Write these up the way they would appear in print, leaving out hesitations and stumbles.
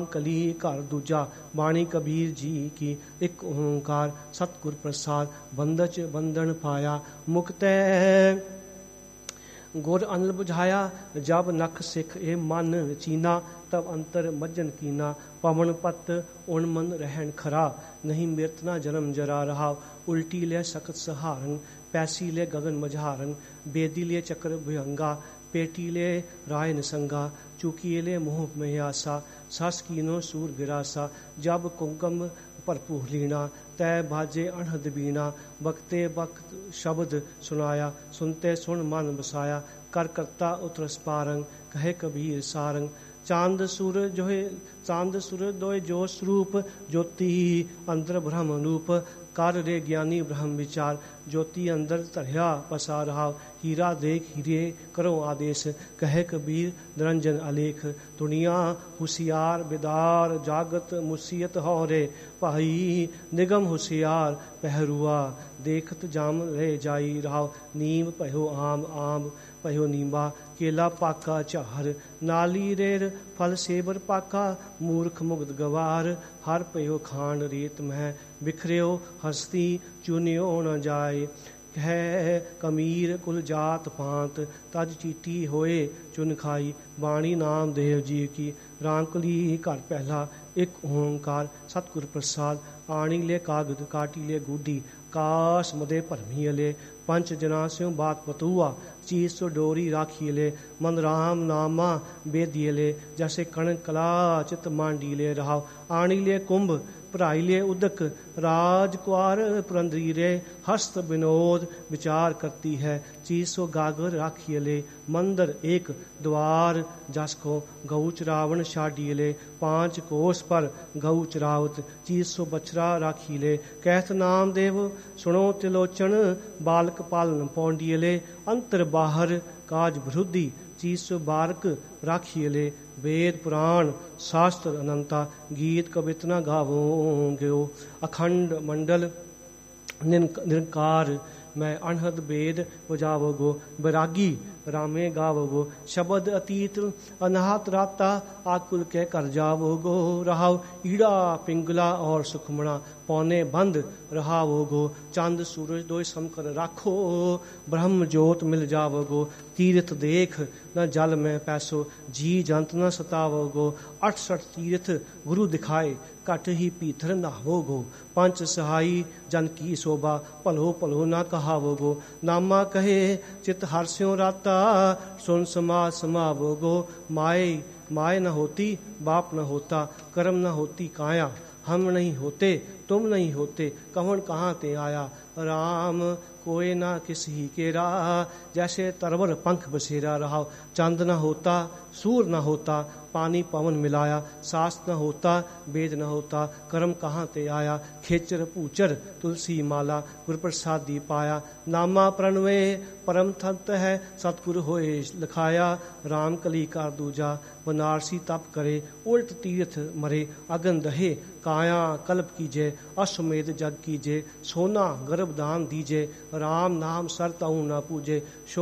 कली घर दूजा बाणी कबीर जी की एक ओंकार सतगुर प्रसाद बंदच बंधन पाया मुक्त गुर अनल बुझाया जब नख सिख ए मन चीना तब अंतर मज्जन कीना पवन पत उन मन रहन खरा नहीं मृतना जन्म जरा रहा उल्टी ले सखत सहारन पैसी ले गगन मझारन बेदी ले चक्र भयंगा पेटी ले राय निसंगा चुकी ले मोह में आसा सस कीनो सूर गिरासा जब कुंकम भरपूर लीना तय बाजे अनहद बीना बकते बक्त शब्द सुनाया सुनते सुन मन बसाया कर करता उतरस पारंग कहे कबीर सारंग चांद सुर दोय जो स्वरूप ज्योति अंदर ब्रह्म रूप कर रे ज्ञानी ब्रह्म विचार ज्योति अंदर तरया पसा रहा हीरा देख हीरे करो आदेश कहे कबीर निरंजन अलेख दुनिया होशियार बेदार जागत मुसीयत हो रे भाई निगम होशियार पहरुआ देखत जाम रह जाई रहा नीम पहो आम आम पहो नींबा केला पाका चार नाली रेर फल सेबर पाका मूर्ख मुग्ध गवार हर पयो खांड रेत मह बिखरियो हस्ती चुनियो न जाए है कमीर कुल जात पांत तज चीटी होए चुन खाई बाणी नाम देव जी की रांकली घर पहला एक ओंकार सतगुर प्रसाद आणी ले कागद काटी ले गुडी काश मदे भरमी अले पंच जना स्यों बात पतुआ चीज सो डोरी राखी ले मन राम नामा बेदी ले जैसे कण कला चित मांडी ले रहा आणी ले कुंभ भराई ले उदक राज कुआर पुरंदरी रे हस्त विनोद विचार करती है चीज सो गागर राखी ले मंदिर एक द्वार जस को गौ चरावण छाड़ी ले पांच कोस पर गौ चरावत चीज सो बछरा राखी ले कहत नाम देव सुनो तिलोचन बालक पालन पौंडी ले अंतर बाहर काज विरुद्धि चीज सो बारक राखी ले वेद पुराण शास्त्र अनंता गीत कवितना गावों अखंड मंडल निरंकार मैं अनहद वेद बजावोगो बैरागी रामे गावोगो शब्द अतीत अनाहत राता आकुल के कर जावोगो रहाव ईड़ा पिंगला और सुखमणा पौने बंद रहावोगो चंद सूरज दोय समकर राखो ब्रह्म ज्योत मिल जावोगो तीर्थ देख न जल में पैसो जी जंत न सतावोगो 68 तीर्थ गुरु दिखाए कट ही पीथर नहावोगो पंच सहाई जन की शोभा पलो पलो न कहावोगो नामा कहे चित हर्ष्यों राता सुन समाज समावोगो माय न होती बाप न होता कर्म न होती काया हम नहीं होते तुम नहीं होते कौन कहाँ ते आया राम कोई ना किसी केरा जैसे तरवर पंख बसेरा रहा चंद न होता सूर न होता पानी पवन मिलाया सास न होता वेद न होता कर्म कहाँ ते आया खेचर पूचर तुलसी माला गुर प्रसादी पाया नामा प्रणवे परम थंत है सतगुर होए लिखाया राम कली का दूजा बनारसी तप करे उल्ट तीर्थ मरे अगन दहे काया कल्प कीजे अश्वमेध जग कीजे सोना गर्भ दान दीजे राम नाम सर तऊ न पूजे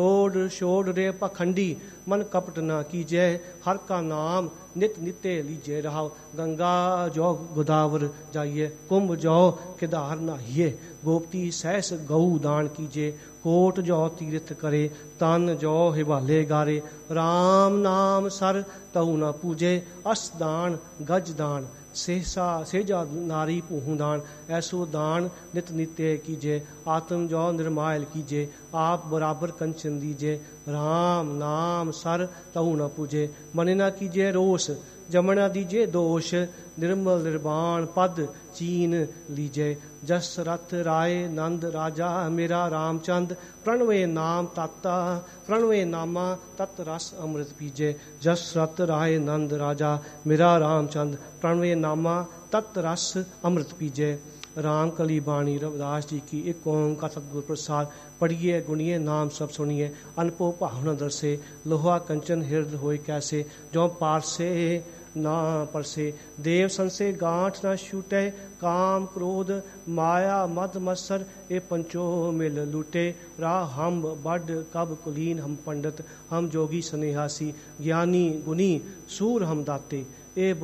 छोड़ रे पखंडी मन कपट न कीजे हर का नाम नित नित्य लीजे रहा गंगा जो गोदावर जाइए कुंभ जो केदार नहाइए गोपती सहस गौ दान कीजे कोट जो तीर्थ करे तन जो हिवाले गारे राम नाम सर तऊ न पूजे अस दान गज दान सेजा नारी पूहू दान ऐसो दान नित नित्य कीजे आत्म जो निर्मायल कीजे आप बराबर कंचन दीजे राम नाम सर तऊ न पूजे मन न कीजे रोष जमना दीजे दोष निर्मल निर्वाण पद चीन लीजे जस रथ राय नंद राजा मेरा रामचंद प्रणवे नाम ताता प्रणवे नामा तत् रस अमृत पीजे जस रथ राय नंद राजा मेरा रामचंद प्रणवे नामा तत् रस अमृत पीजे राम कली बाणी रविदास जी की एक ओंकार सतगुर प्रसाद पढ़िए गुणिए नाम सब सुनिए अनपो भावना दर्शे लोहा कंचन हृदय होए कैसे जो पारसे ना परसे देव संसे गांठ न छूटे काम क्रोध माया मद मत्सर ए पंचो मिल लूटे राह हम बड कब कुलीन हम पंडित हम जोगी सनेहासी ज्ञानी गुनी सूर हम दाते ए